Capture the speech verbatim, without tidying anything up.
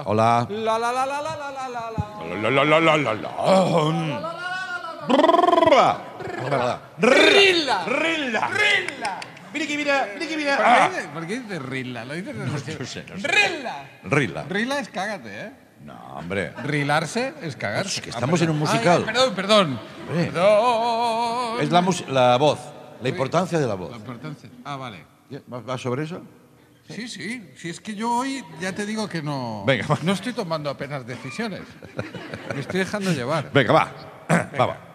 Hola. La la la la la la la la la. La la la la la la. Rilla. Rilla. Rilla. Mira que mira, mira que mira. ¿Por Ah. qué, ¿Por qué dices Rila? Lo dices No sé, no sé. Rilla. Rila. Rila es cágate, ¿eh? No, hombre. Rilarse es cagarse. Es que estamos Ah, en un perdón. musical. Ay, perdón, perdón. Hombre. Perdón. Es la, mus- la voz, la importancia de la voz. La importancia. Ah, vale. ¿Va, va sobre eso? Sí, sí. Si es que yo hoy ya te digo que no. Venga, va. No estoy tomando apenas decisiones. Me estoy dejando llevar. Venga, va. Va, va.